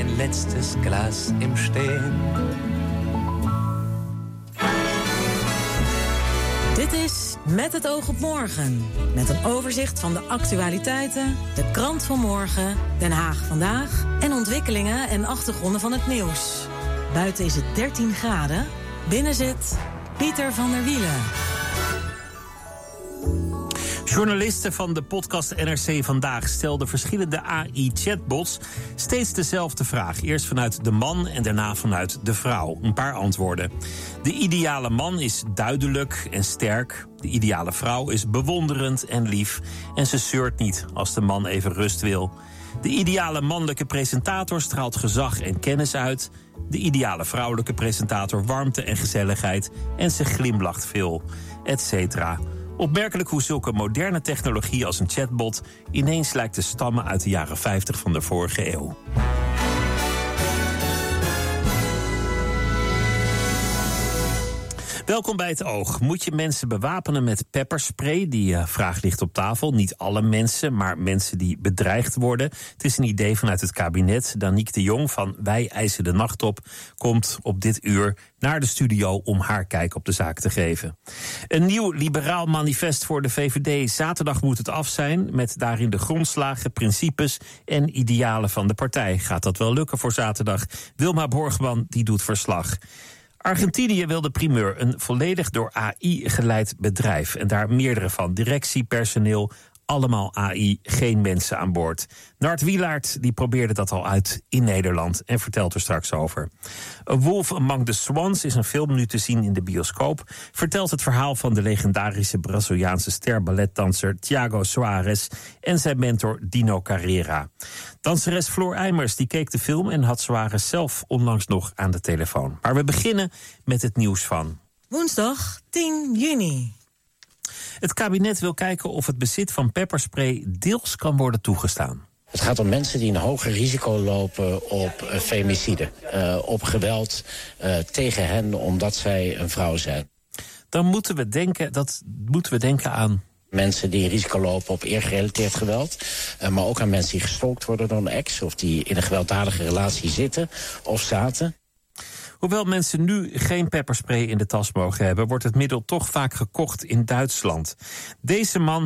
mein letztes Glas im Stehen. Dit is Met het oog op morgen. Met een overzicht van de actualiteiten, de krant van morgen, Den Haag vandaag en ontwikkelingen en achtergronden van het nieuws. Buiten is het 13 graden. Binnen zit Pieter van der Wielen. Journalisten van de podcast NRC Vandaag stelden verschillende AI-chatbots steeds dezelfde vraag. Eerst vanuit de man en daarna vanuit de vrouw. Een paar antwoorden. De ideale man is duidelijk en sterk. De ideale vrouw is bewonderend en lief. En ze zeurt niet als de man even rust wil. De ideale mannelijke presentator straalt gezag en kennis uit. De ideale vrouwelijke presentator warmte en gezelligheid. En ze glimlacht veel, etc. Opmerkelijk hoe zulke moderne technologie als een chatbot ineens lijkt te stammen uit de jaren 50 van de vorige eeuw. Welkom bij Het Oog. Moet je mensen bewapenen met pepperspray? Die vraag ligt op tafel. Niet alle mensen, maar mensen die bedreigd worden. Het is een idee vanuit het kabinet. Danique de Jong van Wij eisen de nacht op komt op dit uur naar de studio om haar kijk op de zaak te geven. Een nieuw liberaal manifest voor de VVD. Zaterdag moet het af zijn met daarin de grondslagen, principes en idealen van de partij. Gaat dat wel lukken voor zaterdag? Wilma Borgman die doet verslag. Argentinië wil de primeur, een volledig door AI geleid bedrijf. En daar meerdere van. Directie, personeel, allemaal AI, geen mensen aan boord. Nart Wielaert die probeerde dat al uit in Nederland en vertelt er straks over. A Wolf Among the Swans is een film nu te zien in de bioscoop. Vertelt het verhaal van de legendarische Braziliaanse ster-balletdanser Thiago Soares en zijn mentor Dino Carrera. Danseres Floor Eimers die keek de film en had Soares zelf onlangs nog aan de telefoon. Maar we beginnen met het nieuws van Woensdag 10 juni. Het kabinet wil kijken of het bezit van pepperspray deels kan worden toegestaan. Het gaat om mensen die een hoger risico lopen op femicide. Op geweld tegen hen omdat zij een vrouw zijn. Dan moeten we denken aan mensen die risico lopen op eergerelateerd geweld. Maar ook aan mensen die gestalkt worden door een ex. Of die in een gewelddadige relatie zitten of zaten. Hoewel mensen nu geen pepperspray in de tas mogen hebben, wordt het middel toch vaak gekocht in Duitsland. Deze man